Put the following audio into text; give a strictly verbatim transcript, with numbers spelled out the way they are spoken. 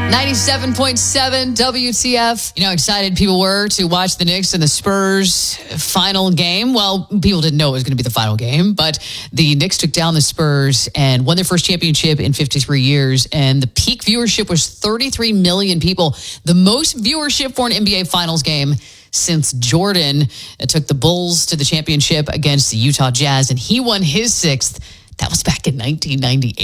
ninety-seven point seven W T F. You know how excited people were to watch the Knicks and the Spurs final game? Well, people didn't know it was going to be the final game, but the Knicks took down the Spurs and won their first championship in fifty-three years. And the peak viewership was thirty-three million people, the most viewership for an N B A Finals game since Jordan took the Bulls to the championship against the Utah Jazz, and he won his sixth. That was back in nineteen ninety-eight.